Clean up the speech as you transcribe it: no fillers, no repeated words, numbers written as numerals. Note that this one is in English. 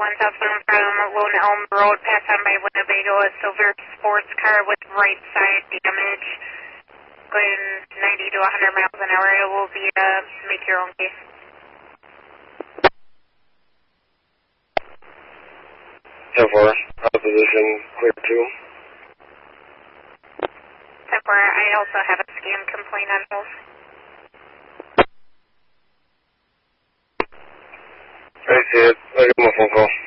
1 southbound from Lone Elm Road, passed on by Winnebago, a silver sports car with right side damage, going 90 to 100 miles an hour. It will be a make your own case. 10-4, position clear 2. 10-4, I also have a scan complaint on both. I see it. I'll give him a phone call.